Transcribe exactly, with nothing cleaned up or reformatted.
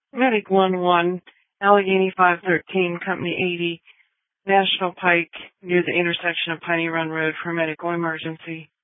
Medic one one, Allegheny five thirteen, Company eighty, National Pike, near the intersection of Piney Run Road for medical emergency.